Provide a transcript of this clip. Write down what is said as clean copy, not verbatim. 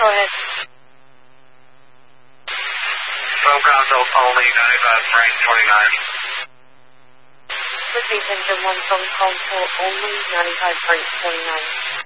Go ahead. Phone console only 95 Frank 29. Repeat engine 1 phone console only 95 Frank 29.